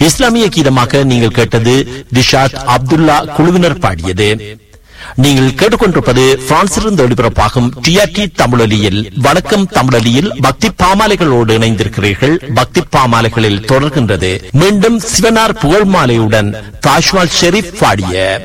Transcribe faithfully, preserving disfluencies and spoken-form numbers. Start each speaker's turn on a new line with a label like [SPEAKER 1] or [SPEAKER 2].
[SPEAKER 1] இஸ்லாமிய கீதமாக நீங்கள் கேட்டது ரிஷாத் அப்துல்லா குழுவினர் பாடியது. நீங்கள் கேட்டுக்கொண்டிருப்பது பிரான்சிலிருந்து ஒளிபரப்பாகும் டிஆர்டி தமிழொலியில் வணக்கம் தமிழொலியில் பக்தி பாமாலைகளோடு இணைந்திருக்கிறீர்கள். பக்தி பாமாலைகளில் தொடர்கின்றது மீண்டும் சிவனார் புகழ் மாலையுடன் தாஷ்வால் ஷெரீப் பாடிய